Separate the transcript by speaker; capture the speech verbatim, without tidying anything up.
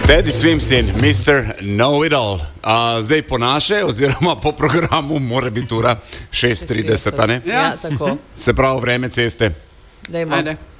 Speaker 1: Teddy Swims in mister Know-It-All. Uh, zdaj po naše, oziroma po programu, mora biti ura šest trideset, a ne?
Speaker 2: Ja, tako.
Speaker 1: Se pravi, vreme ceste.
Speaker 2: Dajmo.
Speaker 3: Ajde.